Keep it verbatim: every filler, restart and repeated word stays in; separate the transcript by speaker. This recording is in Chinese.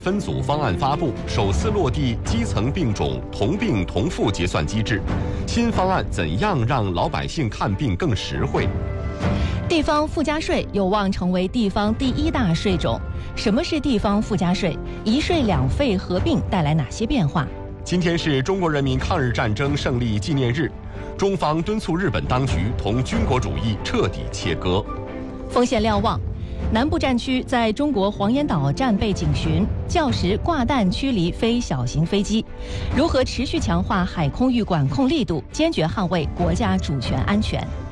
Speaker 1: 分组方案发布，首次落地基层病种同病同付结算机制。新方案怎样让老百姓看病更实惠？
Speaker 2: 地方附加税有望成为地方第一大税种。什么是地方附加税？一税两费合并带来哪些变化？
Speaker 1: 今天是中国人民抗日战争胜利纪念日，中方敦促日本当局同军国主义彻底切割。
Speaker 2: 风险瞭望。南部战区在中国黄岩岛战备警巡，较时挂弹驱离非小型飞机。如何持续强化海空域管控力度，坚决捍卫国家主权安全？